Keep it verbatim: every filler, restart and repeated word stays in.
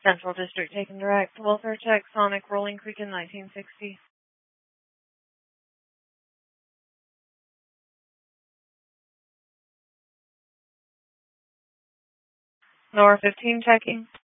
Central District taken direct. Welfare check, Sonic, Rolling Creek in nineteen sixty. Nora fifteen checking.